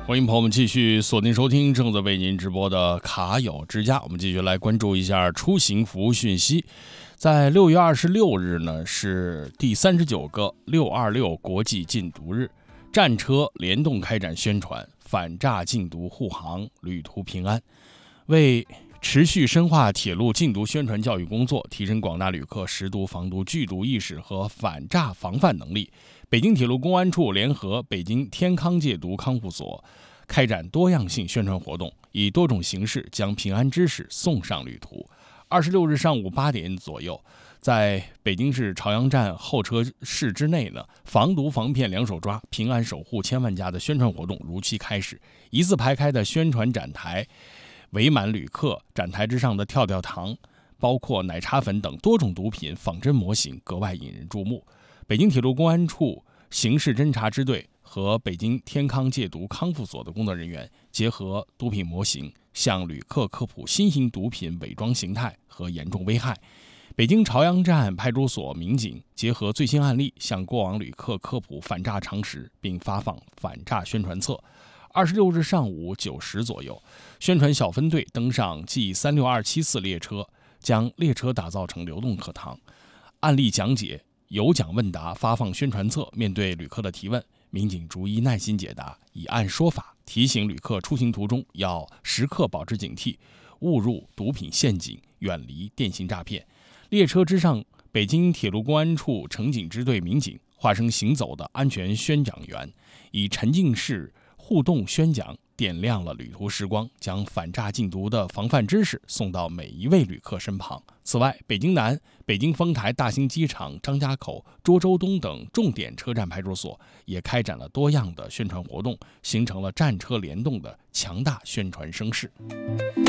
欢迎朋友们继续锁定收听正在为您直播的卡友之家。我们继续来关注一下出行服务讯息。在6月26日呢，是第39个626国际禁毒日，战车联动开展宣传，反诈禁毒护航，旅途平安。为持续深化铁路禁毒宣传教育工作，提升广大旅客识毒、防毒、拒毒意识和反诈防范能力，北京铁路公安处联合北京天康戒毒康复所开展多样性宣传活动，以多种形式将平安知识送上旅途。26日上午8点左右，在北京市朝阳站候车室之内呢，防毒防骗两手抓，平安守护千万家的宣传活动如期开始。一字排开的宣传展台围满旅客，展台之上的跳跳糖，包括奶茶粉等多种毒品仿真模型格外引人注目。北京铁路公安处刑事侦查支队和北京天康戒毒康复所的工作人员结合毒品模型，向旅客科普新型毒品伪装形态和严重危害。北京朝阳站派出所民警结合最新案例，向过往旅客科普反诈常识，并发放反诈宣传册。26日上午9时左右，宣传小分队登上 G36274 列车，将列车打造成流动课堂，案例讲解、有奖问答、发放宣传册。面对旅客的提问，民警逐一耐心解答，以案说法，提醒旅客出行途中要时刻保持警惕，误入毒品陷阱，远离电信诈骗。列车之上，北京铁路公安处乘警支队民警化身行走的安全宣讲员，以沉浸式互动宣讲点亮了旅途时光，将反诈禁毒的防范知识送到每一位旅客身旁。此外，北京南、北京丰台、大兴机场、张家口、涿州东等重点车站派出所也开展了多样的宣传活动，形成了战车联动的强大宣传声势。